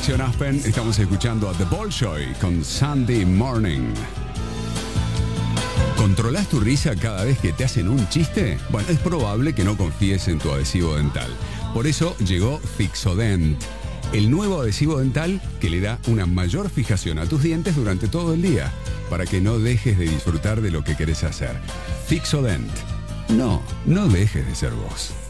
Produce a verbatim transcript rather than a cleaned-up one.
Sebastian Aspen. Estamos escuchando a The Bolshoi con Sunday Morning. ¿Controlás tu risa cada vez que te hacen un chiste? Bueno, es probable que no confíes en tu adhesivo dental. Por eso llegó Fixodent, el nuevo adhesivo dental que le da una mayor fijación a tus dientes durante todo el día, para que no dejes de disfrutar de lo que querés hacer. Fixodent. No, no dejes de ser vos.